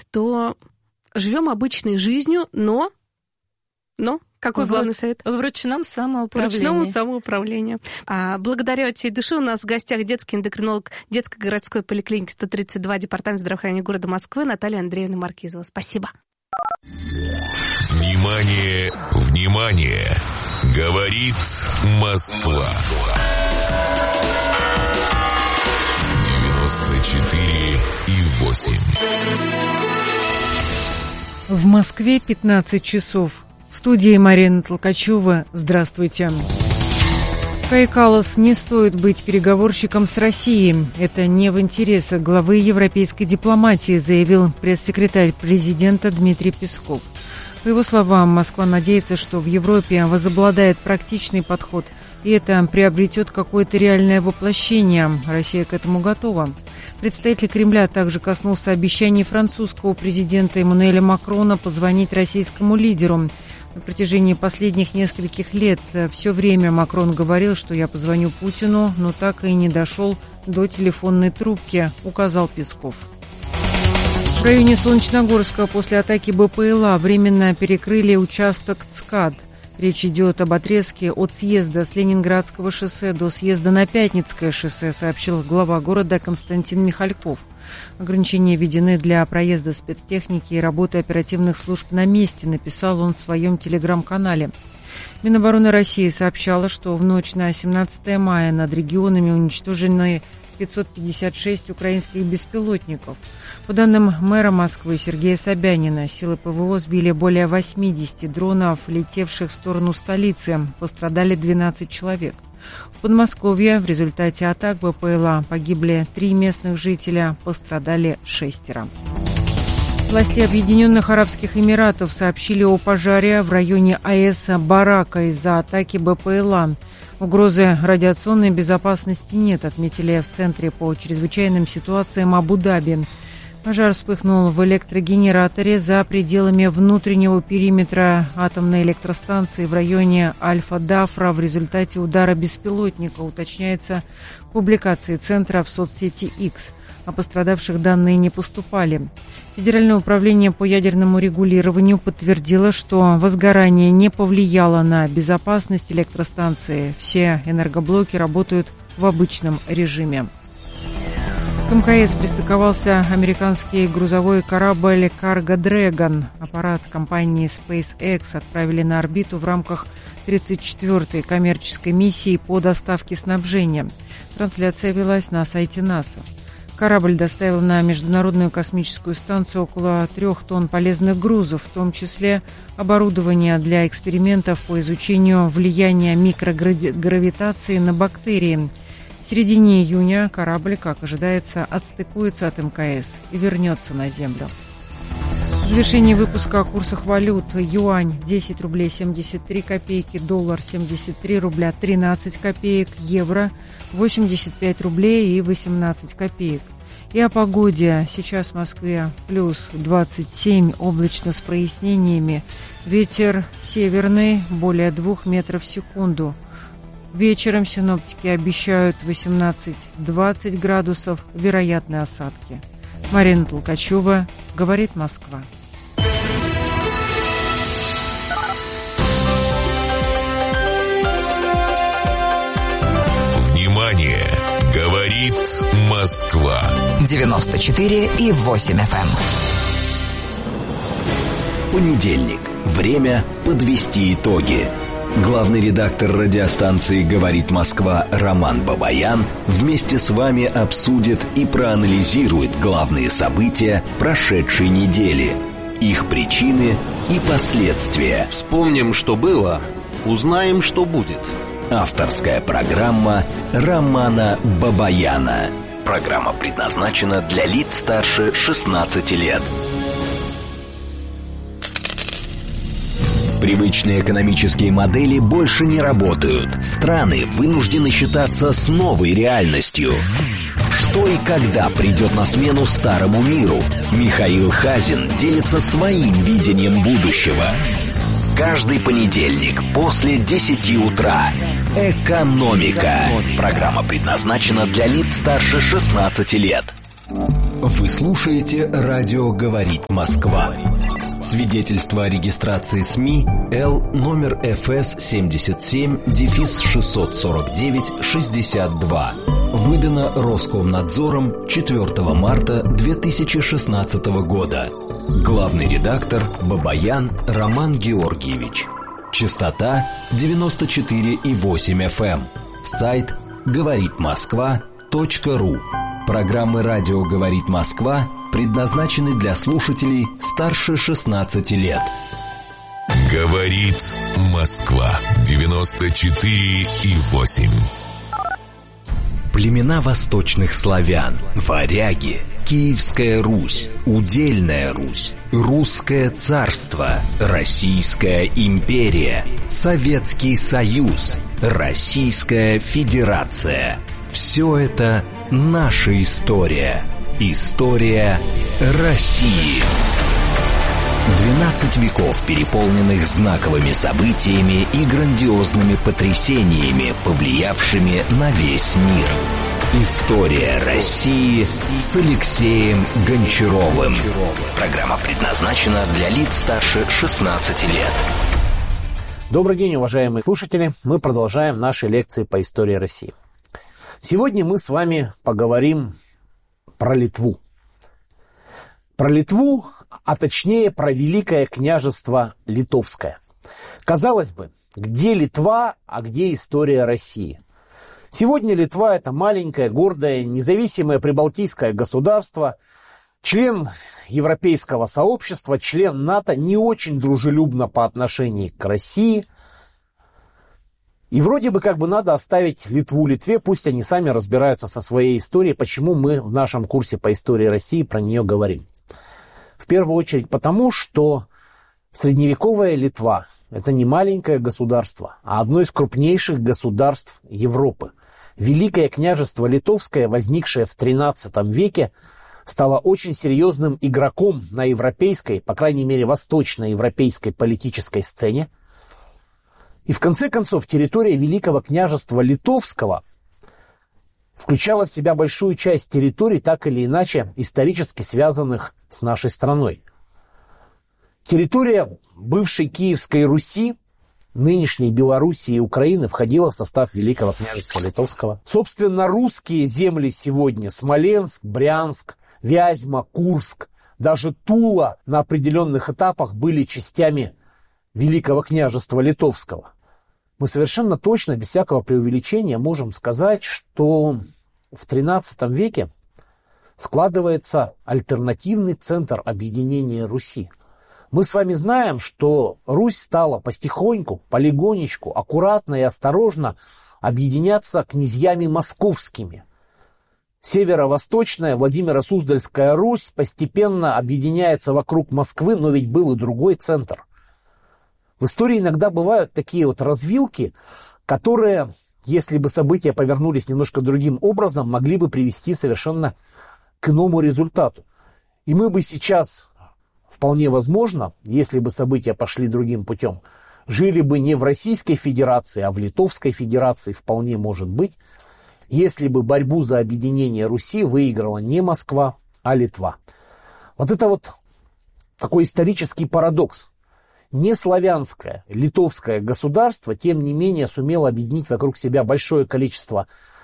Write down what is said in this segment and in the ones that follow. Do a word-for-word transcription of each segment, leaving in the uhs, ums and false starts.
что живем обычной жизнью, но... но какой в, главный совет? В ручном самоуправлении. В ручном самоуправлении. А, благодарю от всей души. У нас в гостях детский эндокринолог детской городской поликлиники сто тридцать два, департамент здравоохранения города Москвы Наталья Андреевна Маркизова. Спасибо. Внимание, внимание! Говорит Москва. девяносто четыре и восемь. В Москве пятнадцать часов. В студии Марина Толкачева. Здравствуйте. Кая Каллас не стоит быть переговорщиком с Россией. Это не в интересах главы европейской дипломатии, заявил пресс-секретарь президента Дмитрий Песков. По его словам, Москва надеется, что в Европе возобладает практичный подход, и это приобретет какое-то реальное воплощение. Россия к этому готова. Представитель Кремля также коснулся обещаний французского президента Эммануэля Макрона позвонить российскому лидеру. На протяжении последних нескольких лет все время Макрон говорил, что я позвоню Путину, но так и не дошел до телефонной трубки, указал Песков. В районе Солнечногорска после атаки БПЛА временно перекрыли участок ЦКАД. Речь идет об отрезке от съезда с Ленинградского шоссе до съезда на Пятницкое шоссе, сообщил глава города Константин Михальков. Ограничения введены для проезда спецтехники и работы оперативных служб на месте, написал он в своем телеграм-канале. Минобороны России сообщала, что в ночь на семнадцатое мая над регионами уничтожены пятьсот пятьдесят шесть украинских беспилотников. По данным мэра Москвы Сергея Собянина, силы ПВО сбили более восемьдесят дронов, летевших в сторону столицы. Пострадали двенадцать человек. В Подмосковье в результате атак БПЛА погибли три местных жителя, пострадали шестеро. Власти Объединенных Арабских Эмиратов сообщили о пожаре в районе АЭС Барака из-за атаки БПЛА. Угрозы радиационной безопасности нет, отметили в Центре по чрезвычайным ситуациям Абу-Даби. Пожар вспыхнул в электрогенераторе за пределами внутреннего периметра атомной электростанции в районе Альфа-Дафра в результате удара беспилотника, уточняется в публикации Центра в соцсети X. О пострадавших данные не поступали. Федеральное управление по ядерному регулированию подтвердило, что возгорание не повлияло на безопасность электростанции. Все энергоблоки работают в обычном режиме. К МКС пристыковался американский грузовой корабль «Cargo Dragon». Аппарат компании SpaceX отправили на орбиту в рамках тридцать четвёртой коммерческой миссии по доставке снабжения. Трансляция велась на сайте НАСА. Корабль доставил на Международную космическую станцию около трех тонн полезных грузов, в том числе оборудование для экспериментов по изучению влияния микрогравитации на бактерии. В середине июня корабль, как ожидается, отстыкуется от МКС и вернется на Землю. В завершении выпуска о курсах валют. Юань десять рублей семьдесят три копейки, доллар семьдесят три рубля тринадцать копеек, евро восемьдесят пять рублей и восемнадцать копеек. И о погоде. Сейчас в Москве плюс двадцать семь, облачно с прояснениями. Ветер северный, более двух метров в секунду. Вечером синоптики обещают восемнадцать-двадцать градусов, вероятны осадки. Марина Толкачева, говорит Москва. Внимание! Говорит Москва. девяносто четыре и восемь эф эм. Понедельник. Время подвести итоги. Главный редактор радиостанции «Говорит Москва» Роман Бабаян вместе с вами обсудит и проанализирует главные события прошедшей недели, их причины и последствия. Вспомним, что было, узнаем, что будет. Авторская программа Романа Бабаяна. Программа предназначена для лиц старше шестнадцати лет. Привычные экономические модели больше не работают. Страны вынуждены считаться с новой реальностью. Что и когда придет на смену старому миру? Михаил Хазин делится своим видением будущего. Каждый понедельник после десяти утра. Экономика. Программа предназначена для лиц старше шестнадцати лет. Вы слушаете «Радио говорит Москва». Свидетельство о регистрации СМИ Л номер эф эс семьдесят семь шестьсот сорок девять шестьдесят два. Выдано Роскомнадзором четвёртого марта две тысячи шестнадцатого года. Главный редактор Бабаян Роман Георгиевич. Частота девяносто четыре и восемь эф эм. Сайт говорит москва точка ру. Программы «Радио говорит Москва» предназначены для слушателей старше шестнадцати лет. Говорит Москва. девяносто четыре и восемь. Племена восточных славян, варяги, Киевская Русь, Удельная Русь, Русское царство, Российская империя, Советский Союз, Российская Федерация. Все это наша история. История России. двенадцать веков, переполненных знаковыми событиями и грандиозными потрясениями, повлиявшими на весь мир. История России с Алексеем Гончаровым. Программа предназначена для лиц старше шестнадцати лет. Добрый день, уважаемые слушатели. Мы продолжаем наши лекции по истории России. Сегодня мы с вами поговорим про Литву. Про Литву, а точнее про Великое княжество Литовское. Казалось бы, где Литва, а где история России? Сегодня Литва – это маленькое, гордое, независимое прибалтийское государство, член Европейского сообщества, член НАТО, не очень дружелюбно по отношению к России. И вроде бы как бы надо оставить Литву Литве, пусть они сами разбираются со своей историей, почему мы в нашем курсе по истории России про нее говорим. В первую очередь потому, что средневековая Литва – это не маленькое государство, а одно из крупнейших государств Европы. Великое княжество Литовское, возникшее в тринадцатом веке, стало очень серьезным игроком на европейской, по крайней мере восточноевропейской политической сцене. И в конце концов территория Великого княжества Литовского включала в себя большую часть территорий, так или иначе исторически связанных с нашей страной. Территория бывшей Киевской Руси, нынешней Белоруссии и Украины, входила в состав Великого княжества Литовского. Собственно, русские земли сегодня, Смоленск, Брянск, Вязьма, Курск, даже Тула на определенных этапах были частями Великого княжества Литовского. Мы совершенно точно, без всякого преувеличения, можем сказать, что в тринадцатом веке складывается альтернативный центр объединения Руси. Мы с вами знаем, что Русь стала потихоньку, полигонечку, аккуратно и осторожно объединяться князьями московскими. Северо-восточная Владимиро-Суздальская Русь постепенно объединяется вокруг Москвы, но ведь был и другой центр. В истории иногда бывают такие вот развилки, которые, если бы события повернулись немножко другим образом, могли бы привести совершенно к иному результату. И мы бы сейчас, вполне возможно, если бы события пошли другим путем, жили бы не в Российской Федерации, а в Литовской Федерации, вполне может быть, если бы борьбу за объединение Руси выиграла не Москва, а Литва. Вот это вот такой исторический парадокс. Не славянское, литовское государство, тем не менее, сумело объединить вокруг себя большое количество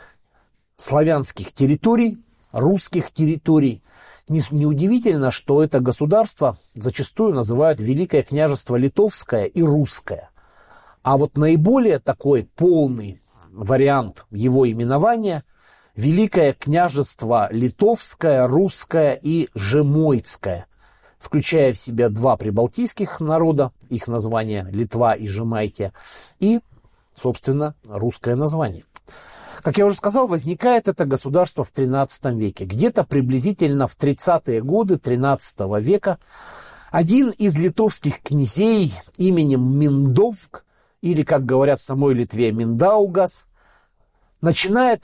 славянских территорий, русских территорий. Неудивительно, что это государство зачастую называют Великое княжество Литовское и Русское. А вот наиболее такой полный вариант его именования – Великое княжество Литовское, Русское и Жемойцкое, включая в себя два прибалтийских народа, их название Литва и Жемайкия, и, собственно, русское название. Как я уже сказал, возникает это государство в тринадцатом веке. Где-то приблизительно в тридцатые годы тринадцатого века один из литовских князей именем Миндовк, или, как говорят в самой Литве, Миндаугас, начинает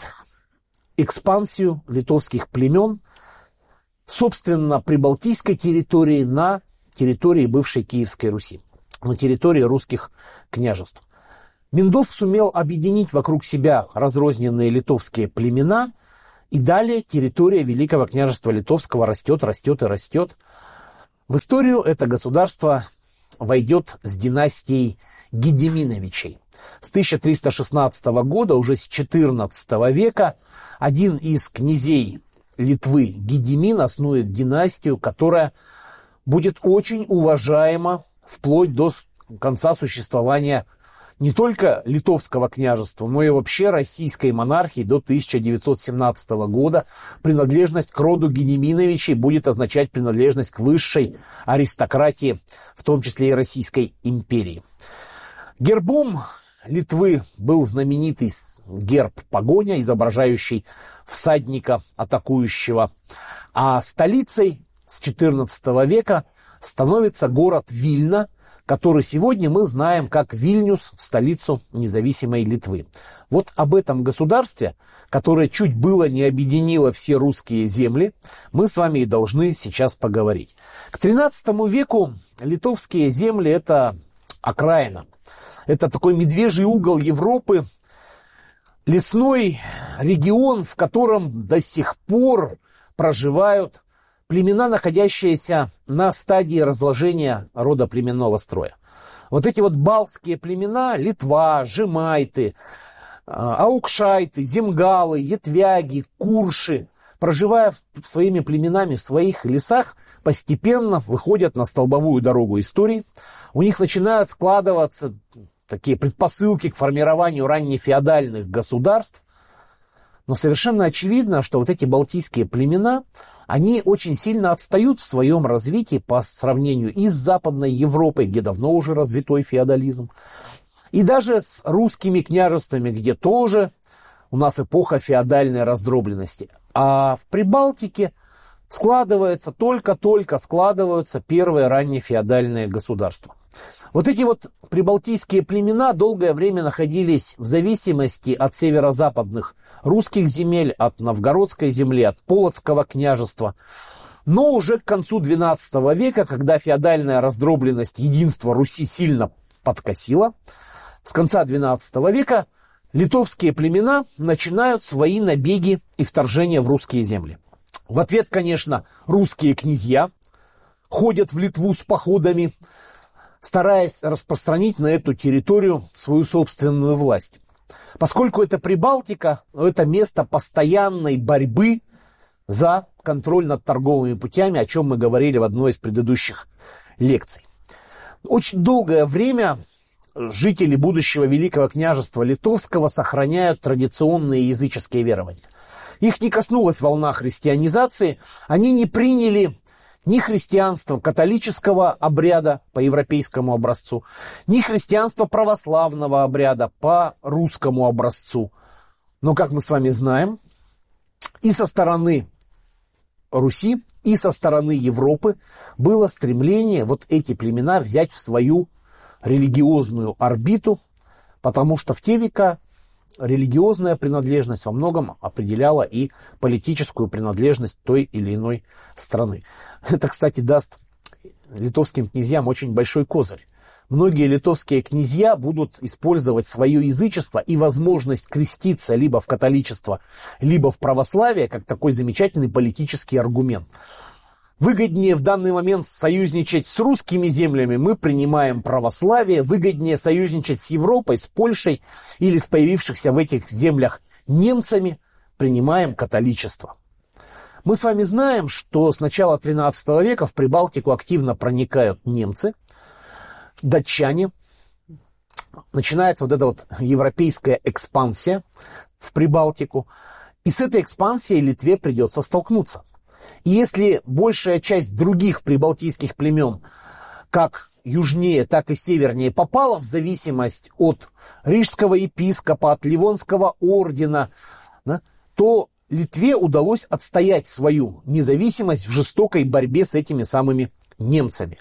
экспансию литовских племен, собственно, прибалтийской территории на территории бывшей Киевской Руси, на территории русских княжеств. Миндовк сумел объединить вокруг себя разрозненные литовские племена И далее территория Великого княжества Литовского растет, растет и растет. В историю это государство войдет с династией Гедеминовичей. С тысяча триста шестнадцатого года, уже с четырнадцатого века, один из князей Литвы, Гедемин, основует династию, которая будет очень уважаема вплоть до конца существования не только Литовского княжества, но и вообще российской монархии до тысяча девятьсот семнадцатого года. Принадлежность к роду Гедеминовичей будет означать принадлежность к высшей аристократии, в том числе и Российской империи. Гербом Литвы был знаменитый герб погоня, изображающий всадника атакующего. А столицей с четырнадцатого века становится город Вильна, который сегодня мы знаем как Вильнюс, столицу независимой Литвы. Вот об этом государстве, которое чуть было не объединило все русские земли, мы с вами и должны сейчас поговорить. К тринадцатому веку литовские земли – это окраина. Это такой медвежий угол Европы, лесной регион, в котором до сих пор проживают племена, находящиеся на стадии разложения родоплеменного строя. Вот эти вот балтские племена, Литва, Жемайты, Аукшайты, Земгалы, Етвяги, Курши, проживая своими племенами в своих лесах, постепенно выходят на столбовую дорогу истории. У них начинают складываться такие предпосылки к формированию раннефеодальных государств. Но совершенно очевидно, что вот эти балтийские племена, они очень сильно отстают в своем развитии по сравнению и с Западной Европой, где давно уже развитой феодализм, и даже с русскими княжествами, где тоже у нас эпоха феодальной раздробленности. А в Прибалтике складывается, только-только складываются первые раннефеодальные государства. Вот эти вот прибалтийские племена долгое время находились в зависимости от северо-западных русских земель, от новгородской земли, от Полоцкого княжества. Но уже к концу двенадцатого века, когда феодальная раздробленность единства Руси сильно подкосила, с конца двенадцатого века литовские племена начинают свои набеги и вторжения в русские земли. В ответ, конечно, русские князья ходят в Литву с походами, стараясь распространить на эту территорию свою собственную власть. Поскольку это Прибалтика, это место постоянной борьбы за контроль над торговыми путями, о чем мы говорили в одной из предыдущих лекций. Очень долгое время жители будущего Великого княжества Литовского сохраняют традиционные языческие верования. Их не коснулась волна христианизации, они не приняли ни христианство католического обряда по европейскому образцу, ни христианство православного обряда по русскому образцу. Но, как мы с вами знаем, и со стороны Руси, и со стороны Европы было стремление вот эти племена взять в свою религиозную орбиту, потому что в те века религиозная принадлежность во многом определяла и политическую принадлежность той или иной страны. Это, кстати, даст литовским князьям очень большой козырь. Многие литовские князья будут использовать свое язычество и возможность креститься либо в католичество, либо в православие, как такой замечательный политический аргумент. Выгоднее в данный момент союзничать с русскими землями, мы принимаем православие. Выгоднее союзничать с Европой, с Польшей или с появившихся в этих землях немцами, принимаем католичество. Мы с вами знаем, что с начала тринадцатого века в Прибалтику активно проникают немцы, датчане. Начинается вот эта вот европейская экспансия в Прибалтику. И с этой экспансией Литве придется столкнуться. И если большая часть других прибалтийских племен, как южнее, так и севернее, попала в зависимость от рижского епископа, от Ливонского ордена, да, то Литве удалось отстоять свою независимость в жестокой борьбе с этими самыми немцами.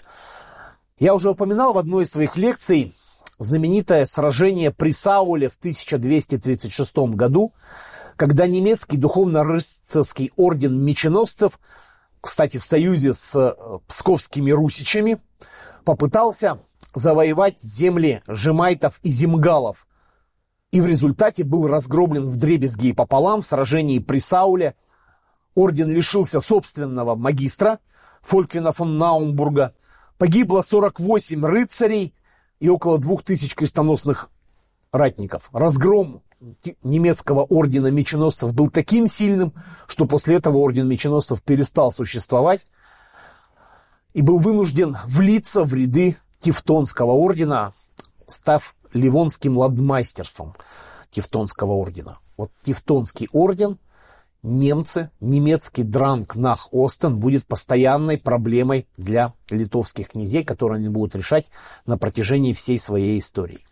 Я уже упоминал в одной из своих лекций знаменитое сражение при Сауле в тысяча двести тридцать шестом году, когда немецкий духовно-рыцарский орден меченосцев, кстати, в союзе с псковскими русичами, попытался завоевать земли жемайтов и земгалов И в результате был разгромлен вдребезги и пополам в сражении при Сауле. Орден лишился собственного магистра Фольквина фон Наумбурга. Погибло сорок восемь рыцарей и около двух тысяч крестоносных ратников. Разгром немецкого ордена меченосцев был таким сильным, что после этого орден меченосцев перестал существовать и был вынужден влиться в ряды Тевтонского ордена, став ливонским ладмайстерством Тевтонского ордена. Вот Тевтонский орден, немцы, немецкий дранг нах Остен будет постоянной проблемой для литовских князей, которые они будут решать на протяжении всей своей истории.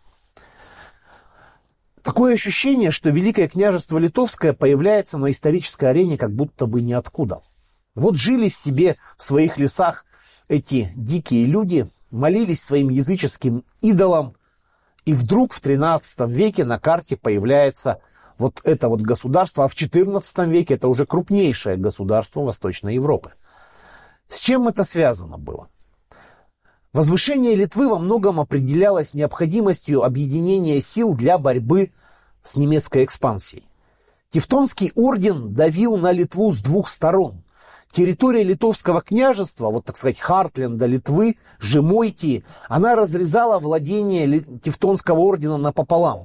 Такое ощущение, что Великое княжество Литовское появляется на исторической арене как будто бы ниоткуда. Вот жили в себе в своих лесах эти дикие люди, молились своим языческим идолам, и вдруг в тринадцатом веке на карте появляется вот это вот государство, а в четырнадцатом веке это уже крупнейшее государство Восточной Европы. С чем это связано было? Возвышение Литвы во многом определялось необходимостью объединения сил для борьбы с немецкой экспансией. Тевтонский орден давил на Литву с двух сторон. Территория Литовского княжества, вот так сказать, Хартленда Литвы, Жемойтии, она разрезала владение Тевтонского ордена напополам.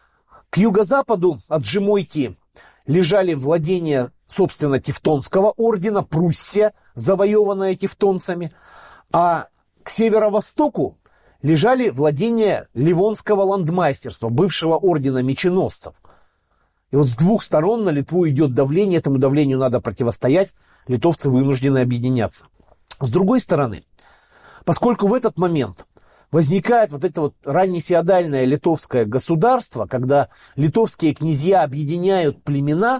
К юго-западу от Жемойтии лежали владения, собственно, Тевтонского ордена, Пруссия, завоеванная тевтонцами, а к северо-востоку лежали владения Ливонского ландмайстерства, бывшего ордена меченосцев. И вот с двух сторон на Литву идет давление, этому давлению надо противостоять, литовцы вынуждены объединяться. С другой стороны, поскольку в этот момент возникает вот это вот раннефеодальное литовское государство, когда литовские князья объединяют племена,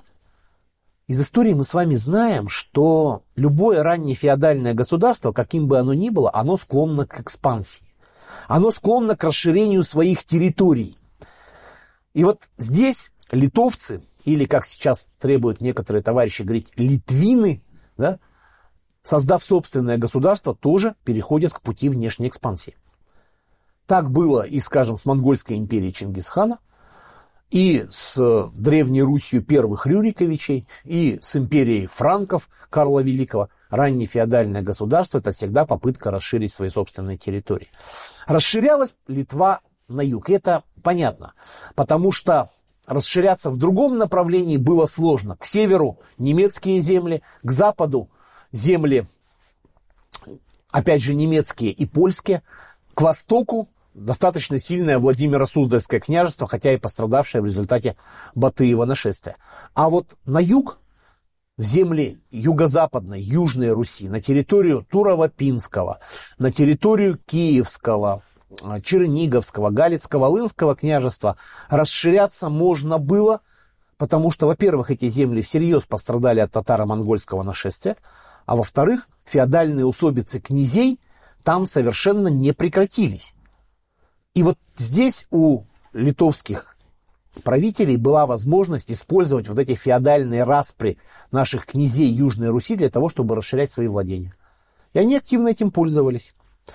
из истории мы с вами знаем, что любое раннефеодальное государство, каким бы оно ни было, оно склонно к экспансии. Оно склонно к расширению своих территорий. И вот здесь литовцы, или, как сейчас требуют некоторые товарищи говорить, литвины, да, создав собственное государство, тоже переходят к пути внешней экспансии. Так было и, скажем, с Монгольской империей Чингисхана, и с Древней Русью первых Рюриковичей, и с империей франков Карла Великого. Раннее феодальное государство – это всегда попытка расширить свои собственные территории. Расширялась Литва на юг, и это понятно, потому что расширяться в другом направлении было сложно. К северу немецкие земли, к западу земли, опять же, немецкие и польские, к востоку достаточно сильное Владимиро-Суздальское княжество, хотя и пострадавшее в результате Батыева нашествия. А вот на юг, в земли юго-западной, Южной Руси, на территорию Турово-Пинского, на территорию Киевского, Черниговского, Галицко-Волынского княжества расширяться можно было, потому что, во-первых, эти земли всерьез пострадали от татаро-монгольского нашествия, а во-вторых, феодальные усобицы князей там совершенно не прекратились. И вот здесь у литовских правителей была возможность использовать вот эти феодальные распри наших князей Южной Руси для того, чтобы расширять свои владения. И они активно этим пользовались.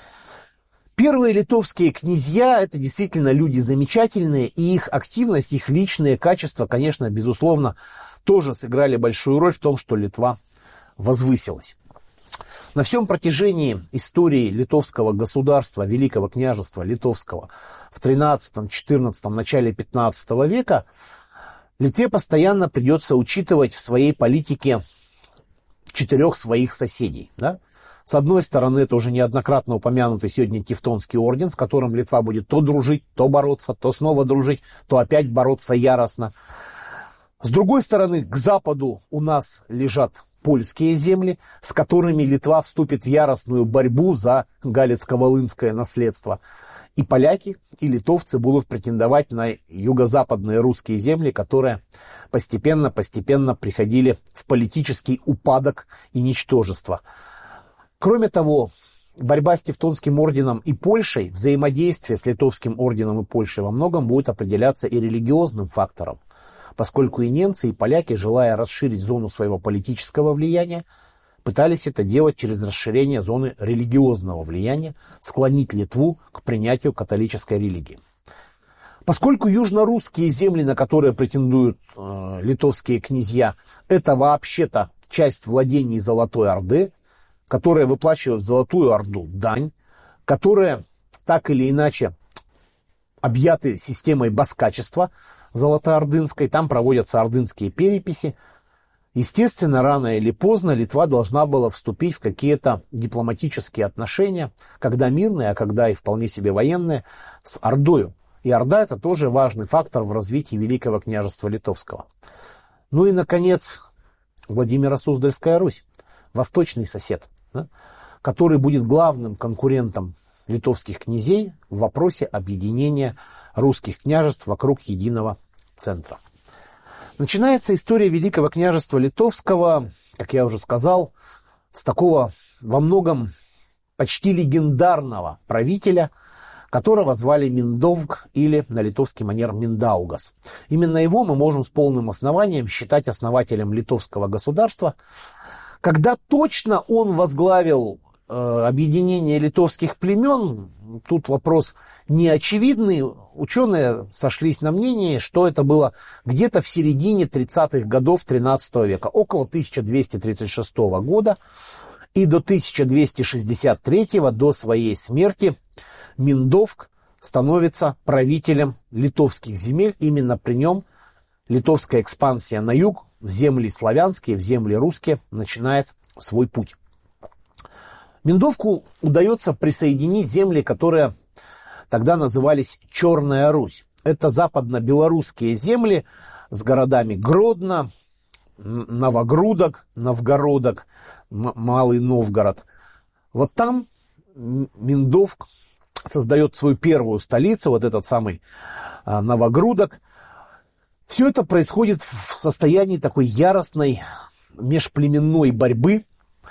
Первые литовские князья – это действительно люди замечательные, и их активность, их личные качества, конечно, безусловно, тоже сыграли большую роль в том, что Литва возвысилась. На всем протяжении истории литовского государства, Великого княжества Литовского в тринадцатом-четырнадцатом, начале пятнадцатого века Литве постоянно придется учитывать в своей политике четырех своих соседей. Да? С одной стороны, это уже неоднократно упомянутый сегодня Тевтонский орден, с которым Литва будет то дружить, то бороться, то снова дружить, то опять бороться яростно. С другой стороны, к западу у нас лежат польские земли, с которыми Литва вступит в яростную борьбу за галицко-волынское наследство. И поляки, и литовцы будут претендовать на юго-западные русские земли, которые постепенно-постепенно приходили в политический упадок и ничтожество. Кроме того, борьба с Тевтонским орденом и Польшей, взаимодействие с Литовским орденом и Польшей во многом будет определяться и религиозным фактором, поскольку и немцы, и поляки, желая расширить зону своего политического влияния, пытались это делать через расширение зоны религиозного влияния, склонить Литву к принятию католической религии. Поскольку южнорусские земли, на которые претендуют э, литовские князья, это вообще-то часть владений Золотой Орды, которые выплачивают в Золотую Орду дань, которые так или иначе объяты системой баскачества золотоордынской, там проводятся ордынские переписи. Естественно, рано или поздно Литва должна была вступить в какие-то дипломатические отношения, когда мирные, а когда и вполне себе военные, с Ордою. И Орда – это тоже важный фактор в развитии Великого княжества Литовского. Ну и, наконец, Владимиро-Суздальская Русь, восточный сосед, да, который будет главным конкурентом литовских князей в вопросе объединения русских княжеств вокруг единого центра. Начинается история Великого княжества Литовского, как я уже сказал, с такого во многом почти легендарного правителя, которого звали Миндовг или на литовский манер Миндаугас. Именно его мы можем с полным основанием считать основателем литовского государства. Когда точно он возглавил э, объединение литовских племен, тут вопрос не очевидный. Ученые сошлись на мнении, что это было где-то в середине тридцатых годов тринадцатого века, около тысяча двести тридцать шестого года, и до тысяча двести шестьдесят третьего, до своей смерти, Миндовг становится правителем литовских земель. Именно при нем литовская экспансия на юг, в земли славянские, в земли русские, начинает свой путь. Миндовку удается присоединить земли, которые тогда назывались Черная Русь. Это западно-белорусские земли с городами Гродно, Новогрудок, Новгородок, Малый Новгород. Вот там Миндовг создает свою первую столицу, вот этот самый Новогрудок. Все это происходит в состоянии такой яростной межплеменной борьбы.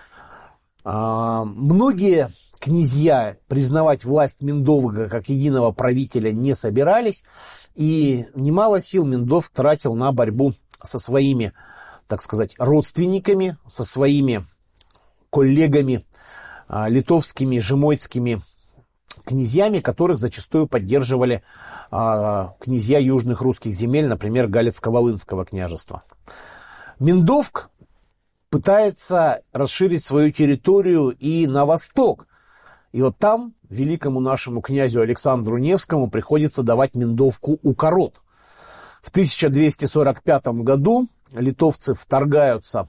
Многие князья признавать власть Миндовга как единого правителя не собирались, и немало сил Миндовг тратил на борьбу со своими, так сказать, родственниками, со своими коллегами, литовскими, жемойцкими князьями, которых зачастую поддерживали а, князья южных русских земель, например, Галицко-Волынского княжества. Миндовг пытается расширить свою территорию и на восток. И вот там великому нашему князю Александру Невскому приходится давать Миндовку укорот. В тысяча двести сорок пятом году литовцы вторгаются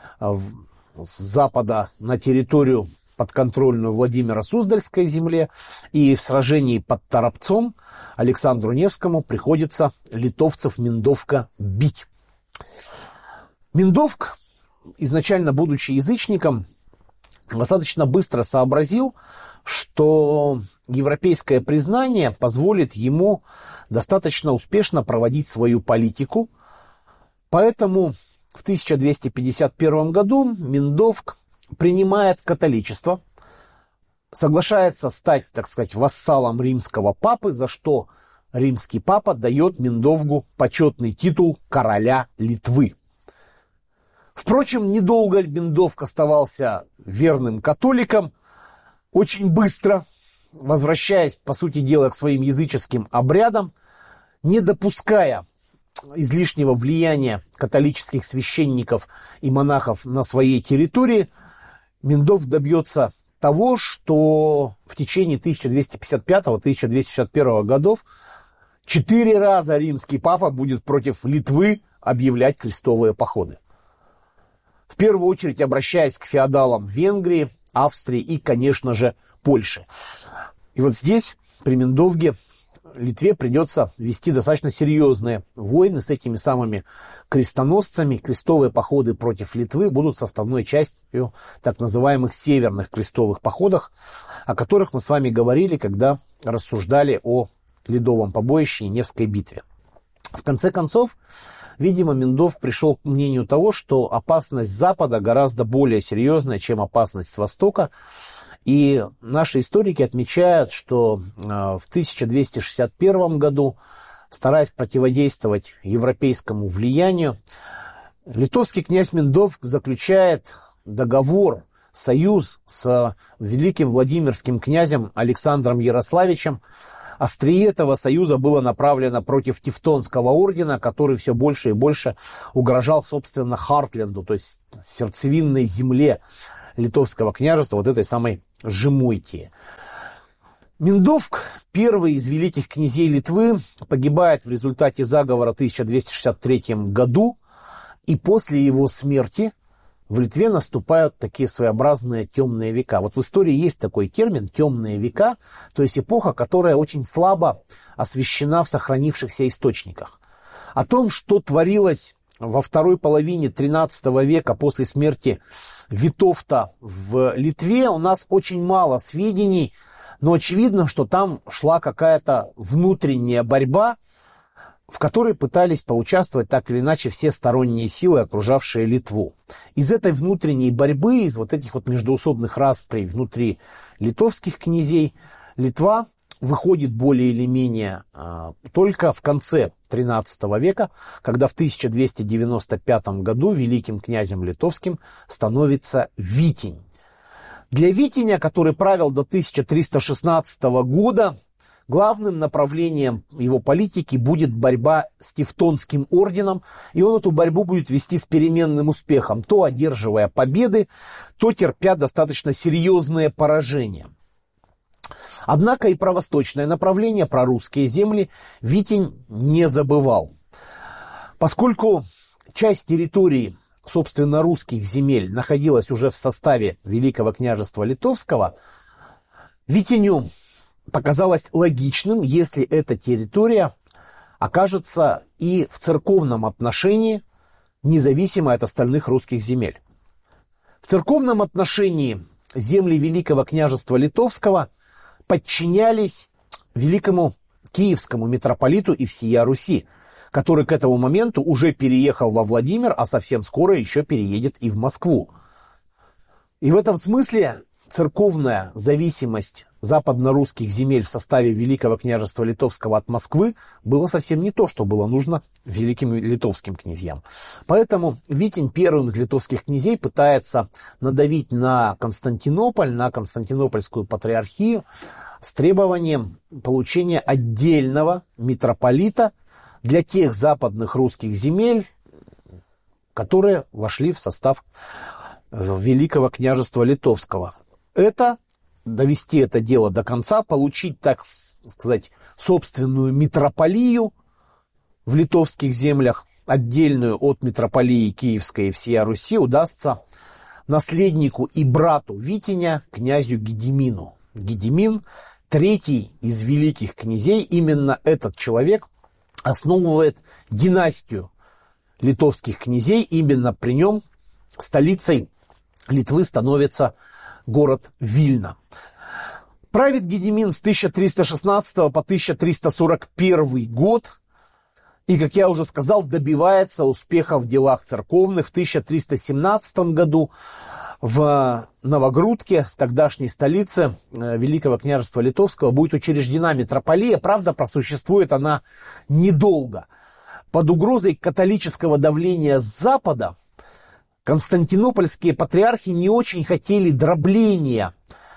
с запада на территорию подконтрольную Владимиро-Суздальской земле, и в сражении под Торопцом Александру Невскому приходится литовцев Миндовка бить. Миндовг, изначально будучи язычником, достаточно быстро сообразил, что европейское признание позволит ему достаточно успешно проводить свою политику. Поэтому в тысяча двести пятьдесят первом году Миндовг принимает католичество, соглашается стать, так сказать, вассалом римского папы, за что римский папа дает Миндовгу почетный титул короля Литвы. Впрочем, недолго Миндовг оставался верным католиком. Очень быстро, возвращаясь, по сути дела, к своим языческим обрядам, не допуская излишнего влияния католических священников и монахов на своей территории, Миндовг добьется того, что в течение тысяча двести пятьдесят пятого — тысяча двести шестьдесят первого годов четыре раза римский папа будет против Литвы объявлять крестовые походы. В первую очередь обращаясь к феодалам Венгрии, Австрии и, конечно же, Польши. И вот здесь, при Миндовге, Литве придется вести достаточно серьезные войны с этими самыми крестоносцами. Крестовые походы против Литвы будут составной частью так называемых северных крестовых походов, о которых мы с вами говорили, когда рассуждали о Ледовом побоище и Невской битве. В конце концов, видимо, Миндовг пришел к мнению того, что опасность с запада гораздо более серьезная, чем опасность с востока. И наши историки отмечают, что в тысяча двести шестьдесят первом году, стараясь противодействовать европейскому влиянию, литовский князь Миндовг заключает договор, союз с великим Владимирским князем Александром Ярославичем Острие этого союза было направлено против Тевтонского ордена, который все больше и больше угрожал, собственно, Хартленду, то есть сердцевинной земле Литовского княжества, вот этой самой Жемуйтии. Миндовк, первый из великих князей Литвы, погибает в результате заговора в тысяча двести шестьдесят третьем году, и после его смерти в Литве наступают такие своеобразные темные века. Вот в истории есть такой термин «темные века», то есть эпоха, которая очень слабо освещена в сохранившихся источниках. О том, что творилось во второй половине тринадцатого века после смерти Витовта в Литве, у нас очень мало сведений, но очевидно, что там шла какая-то внутренняя борьба, в которой пытались поучаствовать так или иначе все сторонние силы, окружавшие Литву. Из этой внутренней борьбы, из вот этих вот междоусобных расприй внутри литовских князей, Литва выходит более или менее а, только в конце тринадцатого века, когда в тысяча двести девяносто пятом году великим князем литовским становится Витинь. Для Витиня, который правил до тысяча триста шестнадцатого года, главным направлением его политики будет борьба с Тевтонским орденом, и он эту борьбу будет вести с переменным успехом, то одерживая победы, то терпя достаточно серьезные поражения. Однако и про восточное направление, про русские земли Витинь не забывал. Поскольку часть территории, собственно, русских земель находилась уже в составе Великого княжества Литовского, Витиню показалось логичным, если эта территория окажется и в церковном отношении независимой от остальных русских земель. В церковном отношении земли Великого княжества Литовского подчинялись великому киевскому митрополиту и всея Руси, который к этому моменту уже переехал во Владимир, а совсем скоро еще переедет и в Москву. И в этом смысле церковная зависимость западно-русских земель в составе Великого княжества Литовского от Москвы было совсем не то, что было нужно великим литовским князьям. Поэтому Витинь первым из литовских князей пытается надавить на Константинополь, на Константинопольскую патриархию с требованием получения отдельного митрополита для тех западных русских земель, которые вошли в состав Великого княжества Литовского. Это довести это дело до конца, получить, так сказать, собственную митрополию в литовских землях, отдельную от митрополии Киевской и всея Руси, удастся наследнику и брату Витиня, князю Гедимину. Гедимин, третий из великих князей, именно этот человек основывает династию литовских князей, именно при нем столицей Литвы становится город Вильна. Правит Гедимин с тысяча триста шестнадцатого по тысяча триста сорок первый год и, как я уже сказал, добивается успеха в делах церковных. В тысяча триста семнадцатом году в Новогрудке, тогдашней столице Великого княжества Литовского, будет учреждена митрополия. Правда, просуществует она недолго. Под угрозой католического давления с запада константинопольские патриархи не очень хотели дробления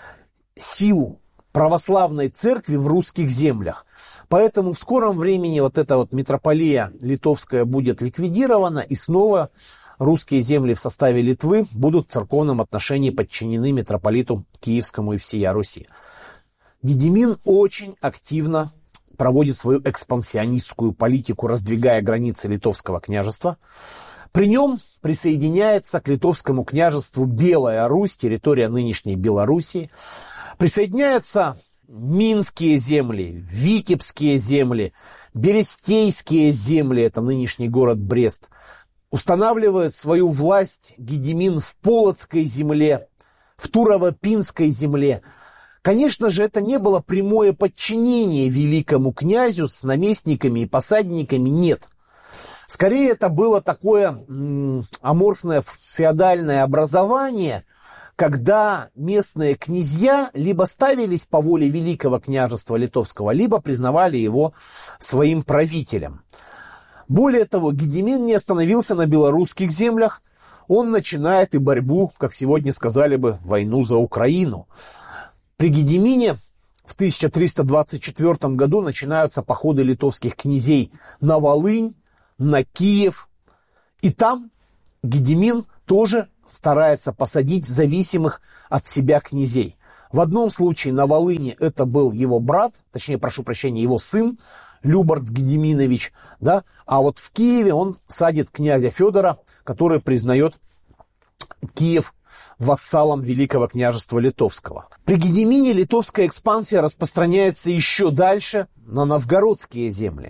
сил православной церкви в русских землях. Поэтому в скором времени вот эта вот митрополия литовская будет ликвидирована, и снова русские земли в составе Литвы будут в церковном отношении подчинены митрополиту Киевскому и всея Руси. Гедимин очень активно проводит свою экспансионистскую политику, раздвигая границы Литовского княжества. При нем присоединяется к Литовскому княжеству Белая Русь, территория нынешней Белоруссии. Присоединяются Минские земли, Витебские земли, Берестейские земли, это нынешний город Брест. Устанавливает свою власть Гедимин в Полоцкой земле, в Турово-Пинской земле. Конечно же, это не было прямое подчинение великому князю с наместниками и посадниками, нет. Скорее, это было такое м, аморфное феодальное образование, когда местные князья либо ставились по воле Великого княжества Литовского, либо признавали его своим правителем. Более того, Гедимин не остановился на белорусских землях, он начинает и борьбу, как сегодня сказали бы, войну за Украину. При Гедимине в тысяча триста двадцать четвёртом году начинаются походы литовских князей на Волынь, на Киев. И там Гедемин тоже старается посадить зависимых от себя князей. В одном случае на Волыне это был его брат, точнее, прошу прощения, его сын, Любард Гедеминович, да, а вот в Киеве он садит князя Федора, который признает Киев вассалом Великого княжества Литовского. При Гедемине литовская экспансия распространяется еще дальше на новгородские земли.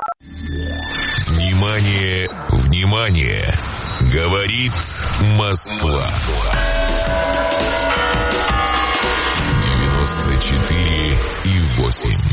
Внимание, внимание! Говорит Москва. девяносто четыре и восемь.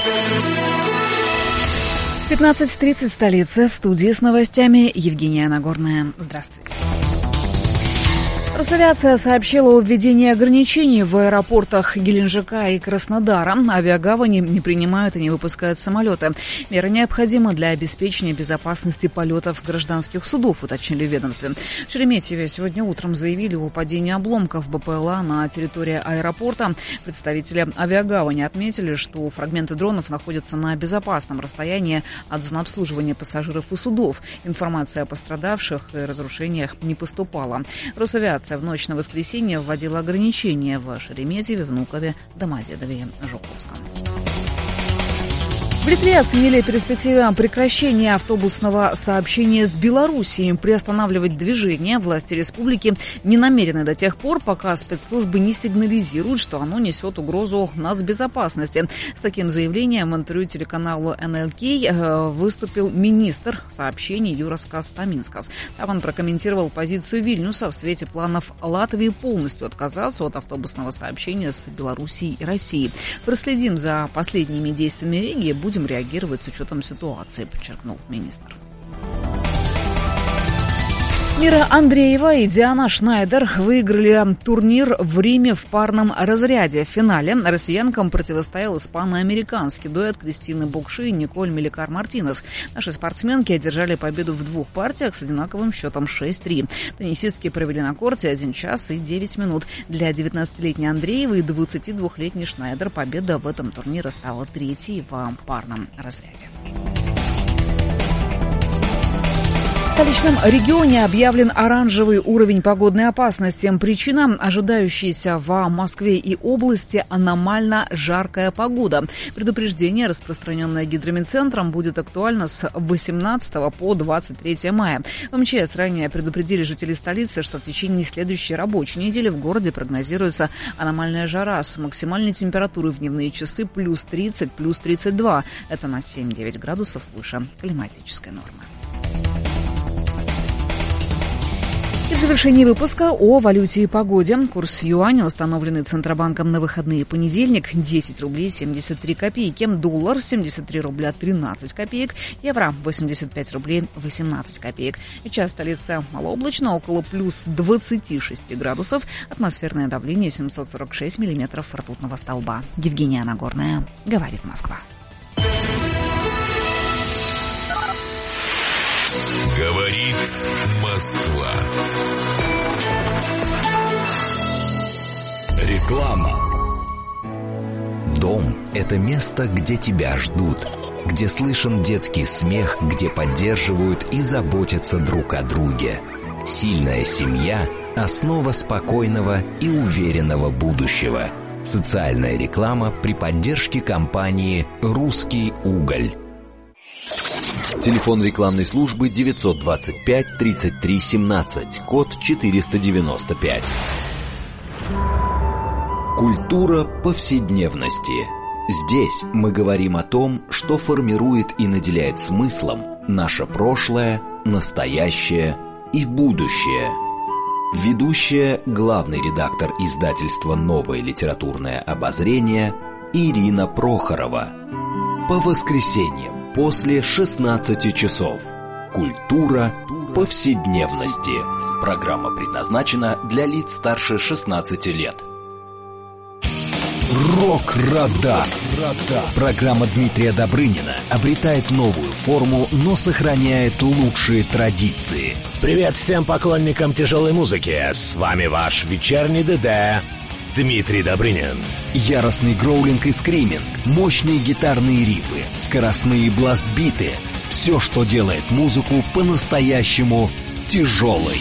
пятнадцать тридцать, столица. В студии с новостями Евгения Нагорная. Здравствуйте. Росавиация сообщила о введении ограничений в аэропортах Геленджика и Краснодара. Авиагавани не принимают и не выпускают самолеты. Меры необходимы для обеспечения безопасности полетов гражданских судов, уточнили в ведомстве. В Шереметьеве сегодня утром заявили о падении обломков БПЛА на территории аэропорта. Представители авиагавани отметили, что фрагменты дронов находятся на безопасном расстоянии от зон обслуживания пассажиров и судов. Информация о пострадавших и разрушениях не поступала. Росавиация в ночь на воскресенье вводила ограничения в Шереметьеве, Внукове, Домодедове и Жуковском. В Литве оценили перспективы прекращения автобусного сообщения с Белоруссией. Приостанавливать движение власти республики не намерены до тех пор, пока спецслужбы не сигнализируют, что оно несет угрозу нацбезопасности. С таким заявлением в интервью телеканалу эн эл кей выступил министр сообщений Юрас Стаминскас. Там он прокомментировал позицию Вильнюса в свете планов Латвии полностью отказаться от автобусного сообщения с Белоруссией и Россией. Проследим за последними действиями Риги, будем Будем реагировать с учетом ситуации, подчеркнул министр. Мира Андреева и Диана Шнайдер выиграли турнир в Риме в парном разряде. В финале россиянкам противостоял испано-американский дуэт Кристины Букши и Николь Меликар-Мартинес. Наши спортсменки одержали победу в двух партиях с одинаковым счетом шесть три. Теннисистки провели на корте один час и девять минут. Для девятнадцатилетней Андреевой и двадцатидвухлетней Шнайдер победа в этом турнире стала третьей в парном разряде. В столичном регионе объявлен оранжевый уровень погодной опасности. Причина – ожидающаяся в Москве и области аномально жаркая погода. Предупреждение, распространенное Гидрометцентром, будет актуально с восемнадцатого по двадцать третье мая. В эм че эс ранее предупредили жителей столицы, что в течение следующей рабочей недели в городе прогнозируется аномальная жара с максимальной температурой в дневные часы плюс тридцать, плюс тридцать два. Это на семь-девять градусов выше климатической нормы. И в завершении выпуска о валюте и погоде. Курс юаня, установленный Центробанком на выходные понедельник, десять рублей семьдесят три копейки. Доллар семьдесят три рубля тринадцать копеек. Евро восемьдесят пять рублей восемнадцать копеек. Сейчас столица малооблачно, около плюс двадцати шести градусов. Атмосферное давление семьсот сорок шесть миллиметров ртутного столба. Евгения Нагорная. Говорит Москва. Говорит Москва. Реклама. Дом – это место, где тебя ждут, где слышен детский смех, где поддерживают и заботятся друг о друге. Сильная семья – основа спокойного и уверенного будущего. Социальная реклама при поддержке компании «Русский уголь». Телефон рекламной службы девятьсот двадцать пять тридцать три семнадцать, код четыреста девяносто пять. Культура повседневности. Здесь мы говорим о том, что формирует и наделяет смыслом наше прошлое, настоящее и будущее. Ведущая, главный редактор издательства «Новое литературное обозрение» Ирина Прохорова. По воскресеньям после шестнадцати часов. Культура повседневности. Программа предназначена для лиц старше шестнадцати лет. Рок-радар. Программа Дмитрия Добрынина обретает новую форму, но сохраняет лучшие традиции. Привет всем поклонникам тяжелой музыки. С вами ваш вечерний ДД Дмитрий Добрынин. Яростный гроулинг и скриминг, мощные гитарные рифы, скоростные бласт-биты — все, что делает музыку по-настоящему тяжелой.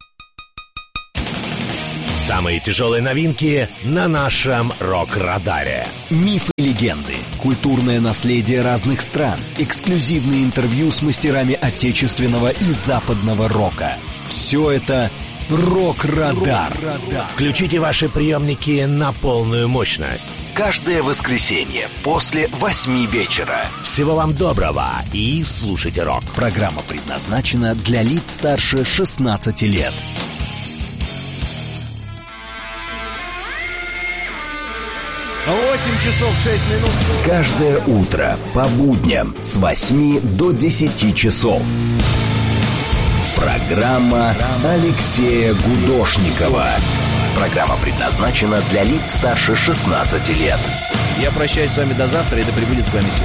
Самые тяжелые новинки на нашем рок-радаре. Мифы и легенды, культурное наследие разных стран, эксклюзивные интервью с мастерами отечественного и западного рока. Все это «Рок-радар». Включите ваши приемники на полную мощность. Каждое воскресенье после восьми вечера. Всего вам доброго и слушайте рок. Программа предназначена для лиц старше шестнадцати лет. восемь часов шесть минут. Каждое утро по будням с восьми до десяти часов. Программа Алексея Гудошникова. Программа предназначена для лиц старше шестнадцати лет. Я прощаюсь с вами до завтра, и да пребудет с вами сила.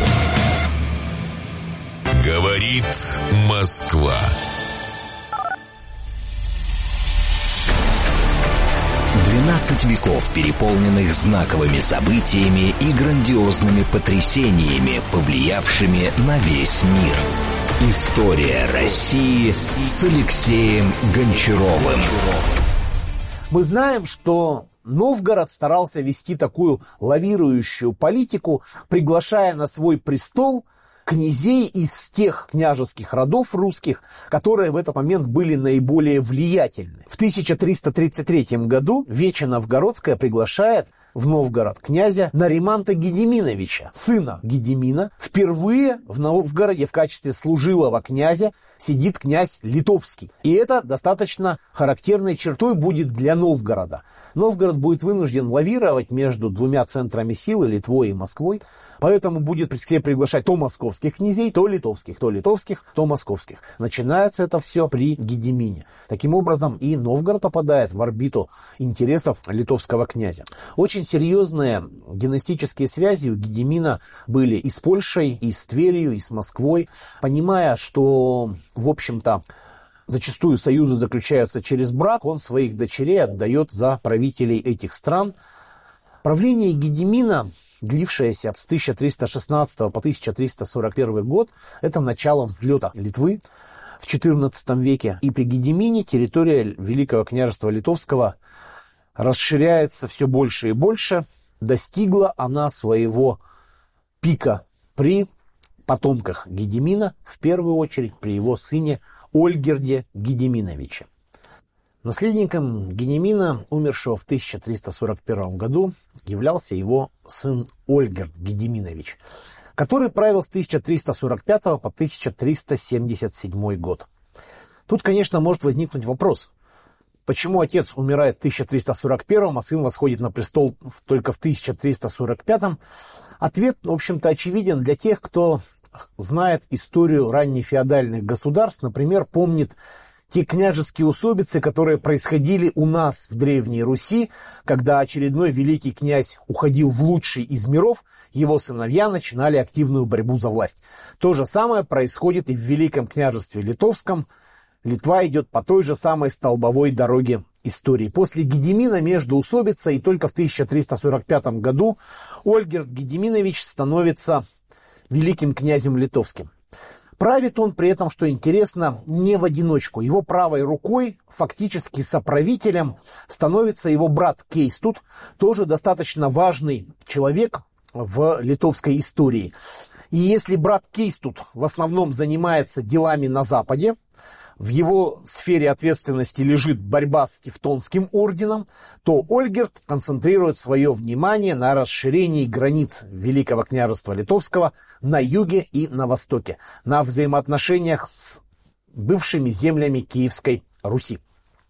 Говорит Москва. двенадцать веков, переполненных знаковыми событиями и грандиозными потрясениями, повлиявшими на весь мир. История России с Алексеем Гончаровым. Мы знаем, что Новгород старался вести такую лавирующую политику, приглашая на свой престол князей из тех княжеских родов русских, которые в этот момент были наиболее влиятельны. В тысяча триста тридцать третьем году Вече Новгородская приглашает в Новгород князя Нариманта Гедиминовича, сына Гедимина. Впервые в Новгороде в качестве служилого князя сидит князь Литовский. И это достаточно характерной чертой будет для Новгорода. Новгород будет вынужден лавировать между двумя центрами силы, Литвой и Москвой. Поэтому будет при себе приглашать то московских князей, то литовских, то литовских, то московских. Начинается это все при Гедимине. Таким образом, и Новгород попадает в орбиту интересов литовского князя. Очень серьезные династические связи у Гедимина были и с Польшей, и с Тверью, и с Москвой. Понимая, что, в общем-то, зачастую союзы заключаются через брак, он своих дочерей отдает за правителей этих стран. Правление Гедимина, длившееся с тысяча триста шестнадцатого по тысяча триста сорок первый год, это начало взлета Литвы в четырнадцатом веке. И при Гедимине территория Великого княжества Литовского расширяется все больше и больше. Достигла она своего пика при потомках Гедимина, в первую очередь при его сыне Ольгерде Гедиминовиче. Наследником Гедимина, умершего в тысяча триста сорок первом году, являлся его сын Ольгерд Гедиминович, который правил с тысяча триста сорок пятого по тысяча триста семьдесят седьмой год. Тут, конечно, может возникнуть вопрос, почему отец умирает в тысяча триста сорок первом, а сын восходит на престол только в тысяча триста сорок пятом? Ответ, в общем-то, очевиден для тех, кто знает историю раннефеодальных государств, например, помнит те княжеские усобицы, которые происходили у нас в Древней Руси, когда очередной великий князь уходил в лучший из миров, его сыновья начинали активную борьбу за власть. То же самое происходит и в Великом княжестве Литовском. Литва идет по той же самой столбовой дороге истории. После Гедимина междоусобица, и только в тысяча триста сорок пятом году Ольгерд Гедиминович становится великим князем литовским. Правит он при этом, что интересно, не в одиночку. Его правой рукой, фактически соправителем, становится его брат Кейстут, тоже достаточно важный человек в литовской истории. И если брат Кейстут в основном занимается делами на Западе, в его сфере ответственности лежит борьба с Тевтонским орденом, то Ольгерд концентрирует свое внимание на расширении границ Великого княжества Литовского на юге и на востоке, на взаимоотношениях с бывшими землями Киевской Руси.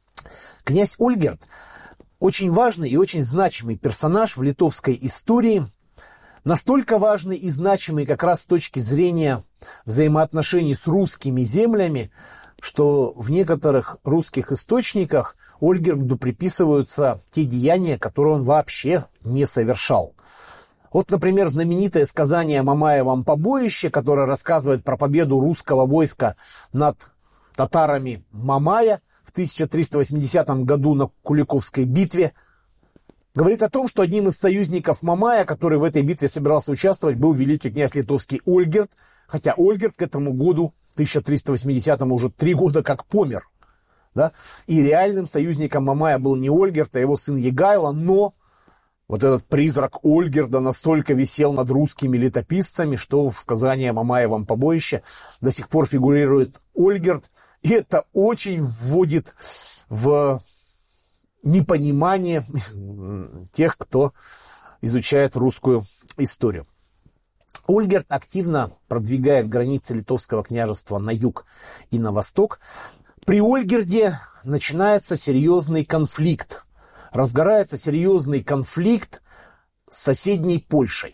Князь Ольгерд очень важный и очень значимый персонаж в литовской истории, настолько важный и значимый как раз с точки зрения взаимоотношений с русскими землями, что в некоторых русских источниках Ольгерду приписываются те деяния, которые он вообще не совершал. Вот, например, знаменитое сказание о Мамаевом побоище, которое рассказывает про победу русского войска над татарами Мамая в тысяча триста восьмидесятом году на Куликовской битве. говорит о том, что одним из союзников Мамая, который в этой битве собирался участвовать, был великий князь литовский Ольгерд, хотя Ольгерд к этому году, тысяча триста восьмидесятому, уже три года как помер. Да? И реальным союзником Мамая был не Ольгерд, а его сын Егайло, но вот этот призрак Ольгерда настолько висел над русскими летописцами, что в сказании о Мамаевом побоище до сих пор фигурирует Ольгерд, и это очень вводит в непонимание тех, кто изучает русскую историю. Ольгерд активно продвигает границы Литовского княжества на юг и на восток. При Ольгерде начинается серьезный конфликт. Разгорается серьезный конфликт с соседней Польшей.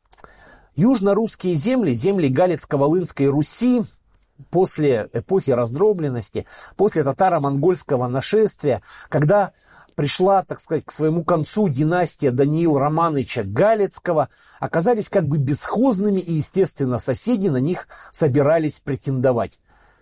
Южно-русские земли, земли Галицко-Волынской Руси, после эпохи раздробленности, после татаро-монгольского нашествия, когда пришла, так сказать, к своему концу династия Даниила Романовича Галицкого, оказались как бы бесхозными, и, естественно, соседи на них собирались претендовать.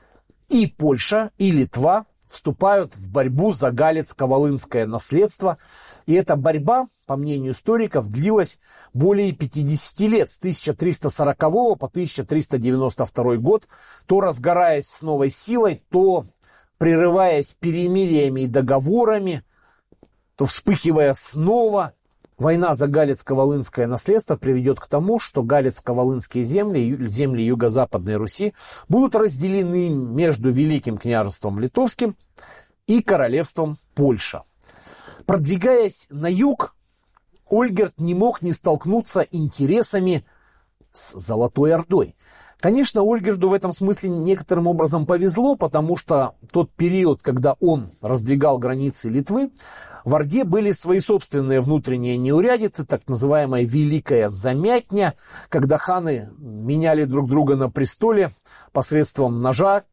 И Польша, и Литва вступают в борьбу за Галицко-Волынское наследство. И эта борьба, по мнению историков, длилась более пятидесяти лет, с тысяча триста сорокового по тысяча триста девяносто второй год, то разгораясь с новой силой, то прерываясь перемириями и договорами, то вспыхивая снова. Война за Галицко-Волынское наследство приведет к тому, что Галицко-Волынские земли, земли Юго-Западной Руси, будут разделены между Великим княжеством Литовским и королевством Польша. Продвигаясь на юг, Ольгерд не мог не столкнуться интересами с Золотой Ордой. Конечно, Ольгерду в этом смысле некоторым образом повезло, потому что тот период, когда он раздвигал границы Литвы, в Орде были свои собственные внутренние неурядицы, так называемая Великая Замятня, когда ханы меняли друг друга на престоле посредством ножа,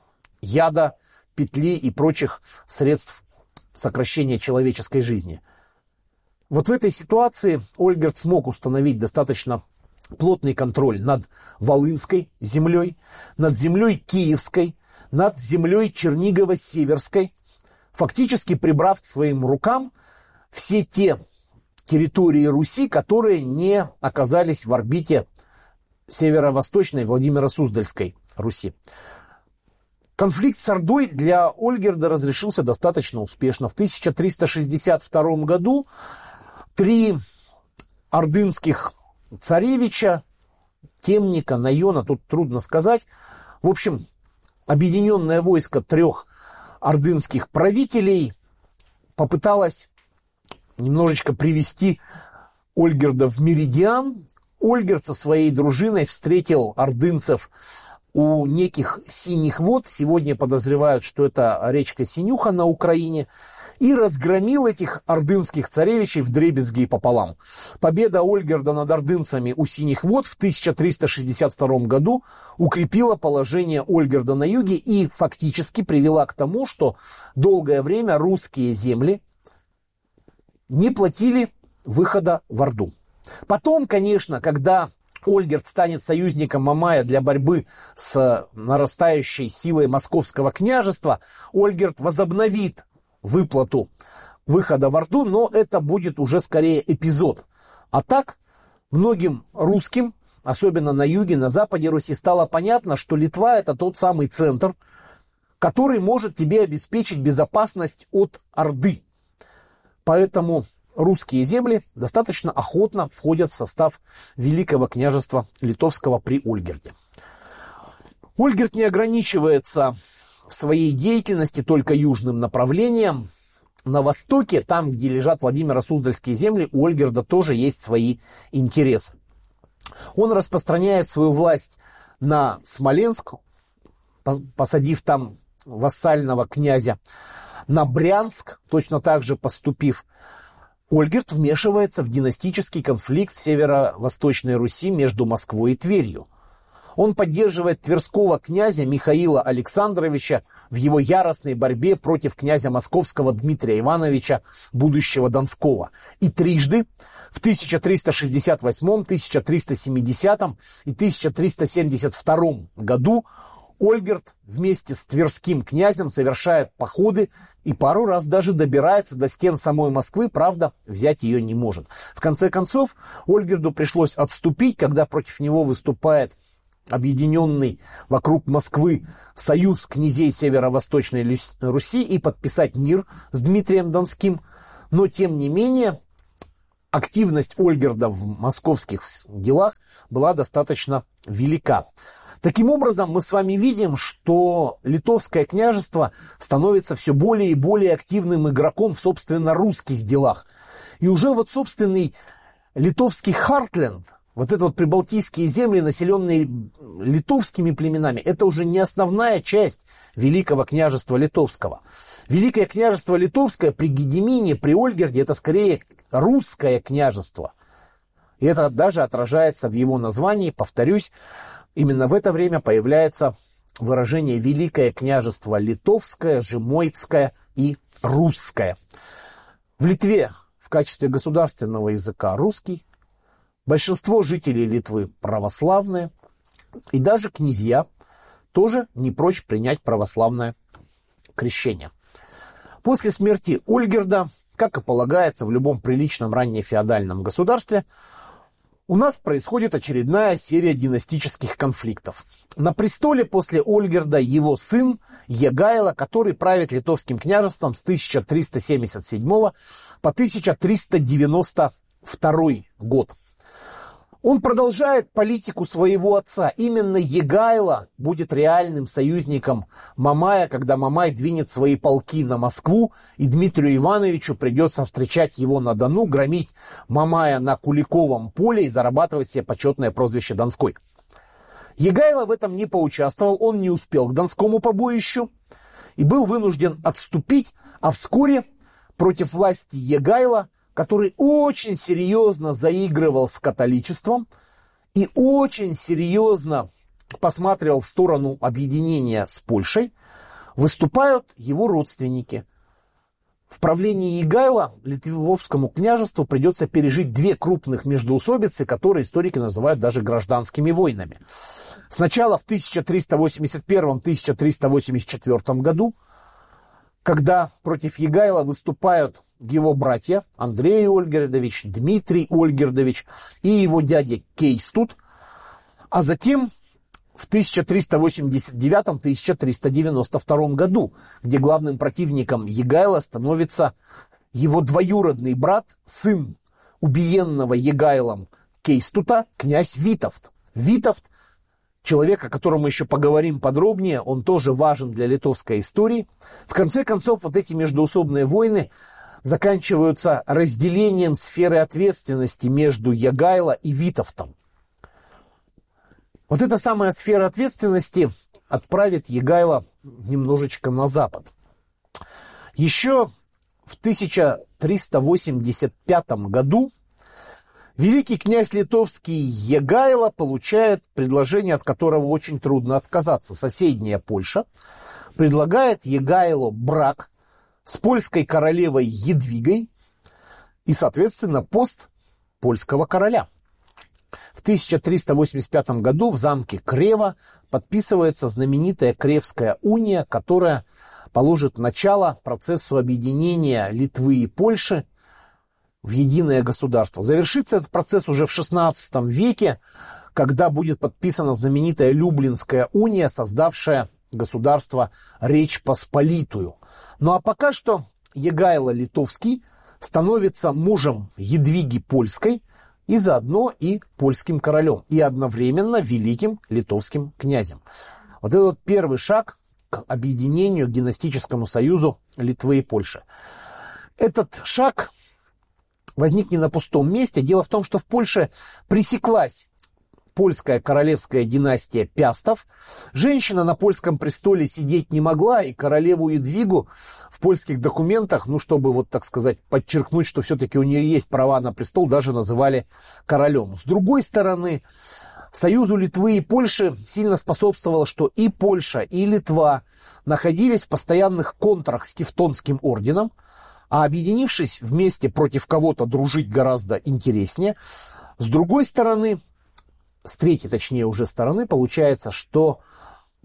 яда, петли и прочих средств сокращения человеческой жизни. Вот в этой ситуации Ольгерд смог установить достаточно плотный контроль над Волынской землей, над землей Киевской, над землей Чернигово-Северской, фактически прибрав к своим рукам все те территории Руси, которые не оказались в орбите северо-восточной Владимиро-Суздальской Руси. Конфликт с Ордой для Ольгерда разрешился достаточно успешно. В тысяча триста шестьдесят втором году три ордынских царевича, Темника, Найона, тут трудно сказать, в общем, объединенное войско трех ордынских правителей попыталась немножечко привести Ольгерда в меридиан. Ольгерд со своей дружиной встретил ордынцев у неких Синих вод, сегодня подозревают, что это речка Синюха на Украине, и разгромил этих ордынских царевичей вдребезги и пополам. Победа Ольгерда над ордынцами у Синих вод в тысяча триста шестьдесят втором году укрепила положение Ольгерда на юге и фактически привела к тому, что долгое время русские земли не платили выхода в Орду. Потом, конечно, когда Ольгерд станет союзником Мамая для борьбы с нарастающей силой Московского княжества, Ольгерд возобновит выплату выхода в Орду, но это будет уже скорее эпизод. А так, многим русским, особенно на юге, на западе Руси, стало понятно, что Литва — это тот самый центр, который может тебе обеспечить безопасность от Орды. Поэтому русские земли достаточно охотно входят в состав Великого княжества Литовского при Ольгерде. Ольгерд не ограничивается в своей деятельности только южным направлением. На востоке, там, где лежат Владимиро-Суздальские земли, у Ольгерда тоже есть свои интересы. Он распространяет свою власть на Смоленск, посадив там вассального князя, на Брянск, точно так же поступив. Ольгерд вмешивается в династический конфликт северо-восточной Руси между Москвой и Тверью. Он поддерживает тверского князя Михаила Александровича в его яростной борьбе против князя московского Дмитрия Ивановича, будущего Донского. И трижды, в тысяча триста шестьдесят восьмом, тысяча триста семидесятом и тысяча триста семьдесят втором году, Ольгерд вместе с тверским князем совершает походы и пару раз даже добирается до стен самой Москвы, правда, взять ее не может. В конце концов, Ольгерду пришлось отступить, когда против него выступает объединенный вокруг Москвы союз князей Северо-Восточной Руси, и подписать мир с Дмитрием Донским. Но, тем не менее, активность Ольгерда в московских делах была достаточно велика. Таким образом, мы с вами видим, что Литовское княжество становится все более и более активным игроком в, собственно, русских делах. И уже вот собственный литовский Хартленд, вот это вот прибалтийские земли, населенные литовскими племенами, это уже не основная часть Великого княжества Литовского. Великое княжество Литовское при Гедемине, при Ольгерде, это скорее русское княжество. И это даже отражается в его названии, повторюсь. Именно в это время появляется выражение «Великое княжество Литовское», «Жемойцкое» и «Русское». В Литве в качестве государственного языка русский, большинство жителей Литвы православные, и даже князья тоже не прочь принять православное крещение. После смерти Ольгерда, как и полагается в любом приличном раннефеодальном государстве, у нас происходит очередная серия династических конфликтов. На престоле после Ольгерда его сын Егайло, который правит Литовским княжеством с тысяча триста семьдесят седьмого по тысяча триста девяносто второй год. Он продолжает политику своего отца. Именно Егайло будет реальным союзником Мамая, когда Мамай двинет свои полки на Москву, и Дмитрию Ивановичу придется встречать его на Дону, громить Мамая на Куликовом поле и зарабатывать себе почетное прозвище Донской. Егайло в этом не поучаствовал, он не успел к Донскому побоищу и был вынужден отступить, а вскоре против власти Егайло, который очень серьезно заигрывал с католичеством и очень серьезно посматривал в сторону объединения с Польшей, выступают его родственники. В правлении Егайло Литовскому княжеству придется пережить две крупных междоусобицы, которые историки называют даже гражданскими войнами. Сначала в тысяча триста восемьдесят первом — тысяча триста восемьдесят четвёртом году, когда против Егайло выступают его братья Андрей Ольгердович, Дмитрий Ольгердович и его дядя Кейстут, а затем в тысяча триста восемьдесят девятом — тысяча триста девяносто втором году, где главным противником Егайло становится его двоюродный брат, сын убиенного Егайлом Кейстута, князь Витовт. Витовт, человек, о котором мы еще поговорим подробнее, он тоже важен для литовской истории. В конце концов, вот эти междоусобные войны заканчиваются разделением сферы ответственности между Егайло и Витовтом. Вот эта самая сфера ответственности отправит Егайло немножечко на запад. Еще в тысяча триста восемьдесят пятом году великий князь литовский Егайло получает предложение, от которого очень трудно отказаться. Соседняя Польша предлагает Егайло брак с польской королевой Едвигой и, соответственно, пост польского короля. В тысяча триста восемьдесят пятом году в замке Крева подписывается знаменитая Кревская уния, которая положит начало процессу объединения Литвы и Польши в единое государство. Завершится этот процесс уже в шестнадцатом веке, когда будет подписана знаменитая Люблинская уния, создавшая государство Речь Посполитую. Ну а пока что Егайло Литовский становится мужем Едвиги Польской и заодно и польским королем, и одновременно великим литовским князем. Вот это вот первый шаг к объединению, к династическому союзу Литвы и Польши. Этот шаг возник не на пустом месте. Дело в том, что в Польше пресеклась польская королевская династия Пястов. Женщина на польском престоле сидеть не могла, и королеву Едвигу в польских документах, ну, чтобы, вот так сказать, подчеркнуть, что все-таки у нее есть права на престол, даже называли королем. С другой стороны, союзу Литвы и Польши сильно способствовало, что и Польша, и Литва находились в постоянных контрах с Тевтонским орденом, а объединившись вместе против кого-то дружить гораздо интереснее. С другой стороны, с третьей, точнее, уже стороны, получается, что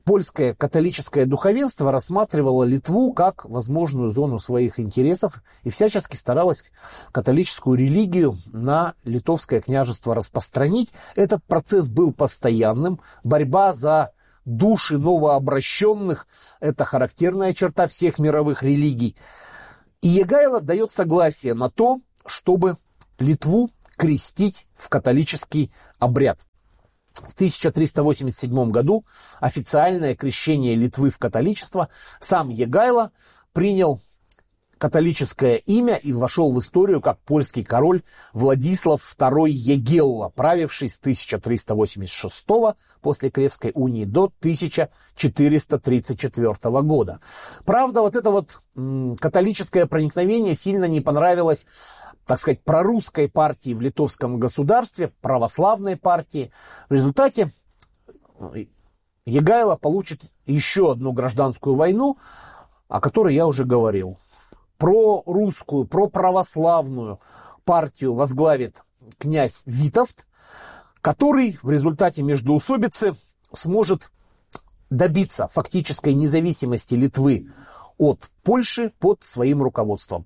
польское католическое духовенство рассматривало Литву как возможную зону своих интересов и всячески старалось католическую религию на литовское княжество распространить. Этот процесс был постоянным. Борьба за души новообращенных – это характерная черта всех мировых религий. И Егайло дает согласие на то, чтобы Литву крестить в католический обряд. В тысяча триста восемьдесят седьмом году официальное крещение Литвы в католичество. Сам Егайло принял католическое имя и вошел в историю как польский король Владислав второй Егелла, правивший с тысяча триста восемьдесят шестого после Кревской унии до тысяча четыреста тридцать четвёртого года. Правда, вот это вот м, католическое проникновение сильно не понравилось, так сказать, прорусской партии в литовском государстве, православной партии. В результате Егайло получит еще одну гражданскую войну, о которой я уже говорил. Прорусскую, проправославную партию возглавит князь Витовт, который в результате междоусобицы сможет добиться фактической независимости Литвы от Польши под своим руководством.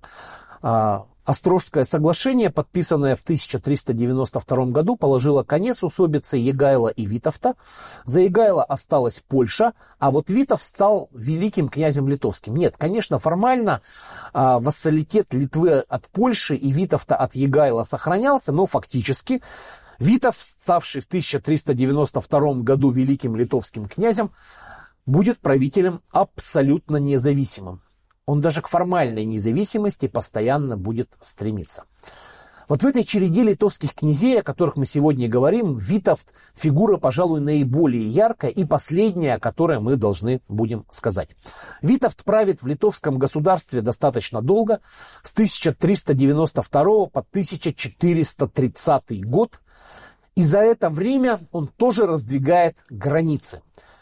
Острожское соглашение, подписанное в тысяча триста девяносто втором году, положило конец усобице Егайла и Витовта. За Егайла осталась Польша, а вот Витовт стал великим князем литовским. Нет, конечно, формально а, вассалитет Литвы от Польши и Витовта от Егайла сохранялся, но фактически Витовт, ставший в тысяча триста девяносто втором году великим литовским князем, будет правителем абсолютно независимым. Он даже к формальной независимости постоянно будет стремиться. Вот в этой череде литовских князей, о которых мы сегодня говорим, Витовт – фигура, пожалуй, наиболее яркая и последняя, о которой мы должны будем сказать. Витовт правит в литовском государстве достаточно долго, с тысяча триста девяносто второго по тысяча четыреста тридцатый год, и за это время он тоже раздвигает границы.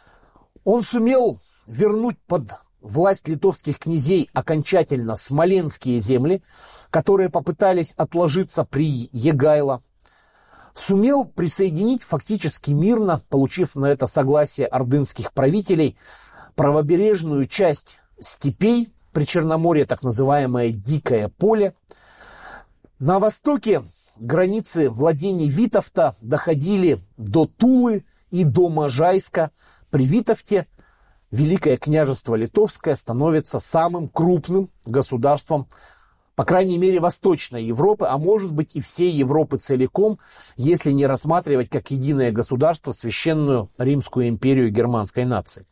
Он сумел вернуть под власть литовских князей окончательно смоленские земли, которые попытались отложиться при Егайло. Сумел присоединить фактически мирно, получив на это согласие ордынских правителей, правобережную часть степей при Черноморье, так называемое Дикое поле. На востоке границы владений Витовта доходили до Тулы и до Можайска. При Витовте Великое княжество Литовское становится самым крупным государством, по крайней мере, Восточной Европы, а может быть и всей Европы целиком, если не рассматривать как единое государство Священную Римскую империю германской нации.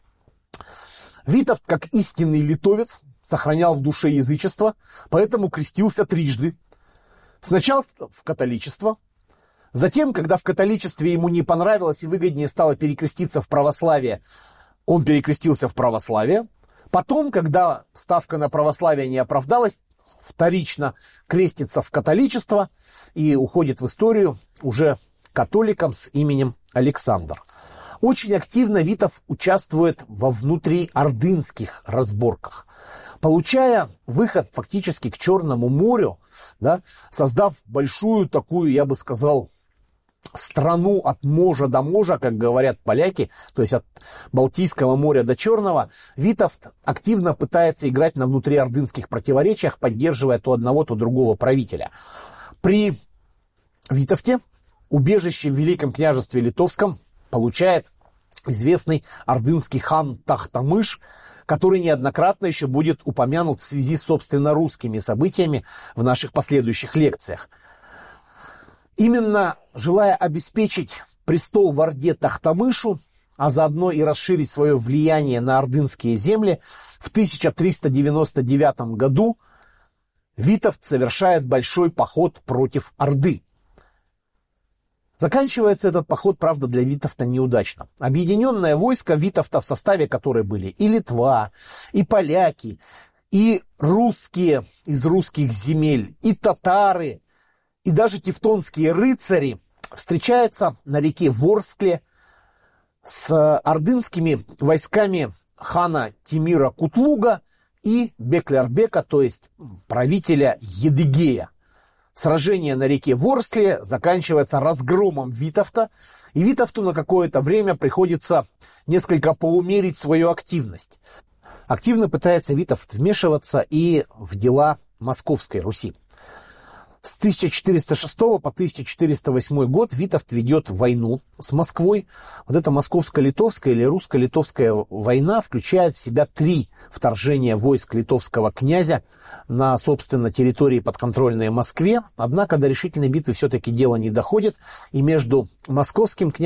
Витовт, как истинный литовец, сохранял в душе язычество, поэтому крестился трижды. Сначала в католичество, затем, когда в католичестве ему не понравилось и выгоднее стало перекреститься в православие, он перекрестился в православие. Потом, когда ставка на православие не оправдалась, вторично крестится в католичество и уходит в историю уже католиком с именем Александр. Очень активно Витовт участвует во внутриордынских разборках, получая выход фактически к Черному морю, да, создав большую такую, я бы сказал, страну от можа до можа, как говорят поляки, то есть от Балтийского моря до Черного. Витовт активно пытается играть на внутриордынских противоречиях, поддерживая то одного, то другого правителя. При Витовте убежище в Великом княжестве Литовском получает известный ордынский хан Тахтамыш, который неоднократно еще будет упомянут в связи с собственно русскими событиями в наших последующих лекциях. Именно желая обеспечить престол в Орде Тахтамышу, а заодно и расширить свое влияние на ордынские земли, в тысяча триста девяносто девятом году Витовт совершает большой поход против Орды. Заканчивается этот поход, правда, для Витовта неудачно. Объединенное войско Витовта, в составе которой были и Литва, и поляки, и русские из русских земель, и татары, и даже тевтонские рыцари, встречаются на реке Ворскле с ордынскими войсками хана Тимира Кутлуга и Беклербека, то есть правителя Едыгея. Сражение на реке Ворсле заканчивается разгромом Витовта, и Витовту на какое-то время приходится несколько поумерить свою активность. Активно пытается Витовт вмешиваться и в дела Московской Руси. С тысяча четыреста шестого по тысяча четыреста восьмой год Витовт ведет войну с Москвой. Вот эта московско-литовская или русско-литовская война включает в себя три вторжения войск литовского князя на, собственно, территории, подконтрольные Москве. Однако до решительной битвы все-таки дело не доходит, и между московским князем